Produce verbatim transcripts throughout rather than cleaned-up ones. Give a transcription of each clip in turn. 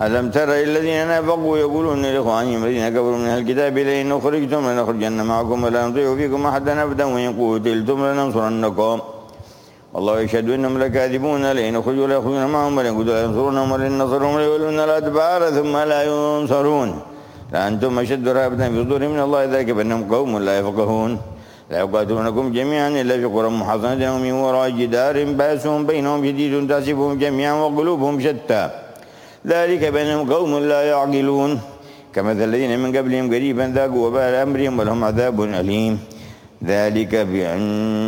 ألم تر الذين نافقوا يقولون لإخوانهم الذين كفروا من أهل الكتاب لئن أخرجتم لنخرجن معكم ولا نطيع فيكم أحدا أبدا وإن قتلتم لننصرنكم والله يشهد إنهم لكاذبون لئن أخرجوا ليخرجون معهم ولئن قتلوا لينصرونهم ولئن نصرهم ليولون الأدبار ثم لا ينصرون لأنتم أشد رهبة في صدورهم من الله ذلك بأنهم قوم لا يفقهون لا يقاتلونكم جميعا إلا في قرى محصنة أو من وراء جدار بأسهم بينهم شديد تحسبهم جميعا وقلوبهم شتى ذلك بأنهم قوم لا يعقلون كمثل الذين من قبلهم قريبا ذاقوا وبال أمرهم ولهم عذاب أليم ذلك بأن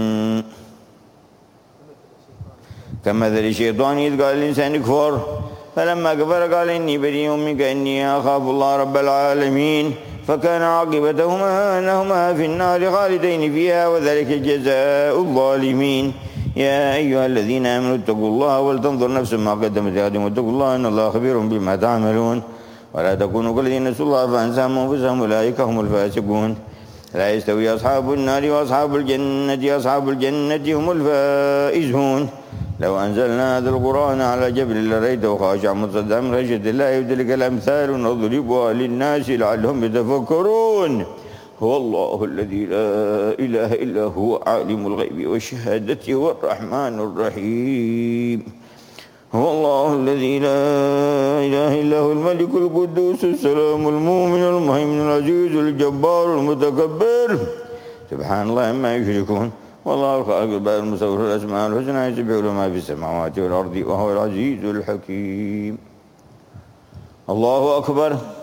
كمثل الشيطان إذ قال الإنسان اكفر فلما كفر قال إني بريء منك إني أخاف الله رب العالمين فكان عاقبتهما أنهما في النار خالدين فيها وذلك جزاء الظالمين يا أيها الذين آمنوا اتقوا الله ولتنظر نفس ما قدمت لغد واتقوا الله إن الله خبير بما تعملون ولا تكونوا كالذين نسوا الله فأنساهم أنفسهم أولئك هم الفاسقون لا يستوي أصحاب النار وأصحاب الجنة أصحاب الجنة هم الفائزون لو أنزلنا هذا القرآن على جبل لرأيته خاشعا متصدعا من خشية الله وتلك الأمثال نضربها للناس لعلهم يتفكرون هو الله الذي لا إله إلا هو عالم الغيب والشهادة هو الرحمن الرحيم هو الله الذي لا إله إلا هو الملك القدوس السلام المؤمن المهيمن العزيز الجبار المتكبر سبحان الله عما يشركون والله الخالق البارئ المصور الأسماء الحسنى يسبح له ما في السماوات والأرض وهو العزيز الحكيم الله أكبر.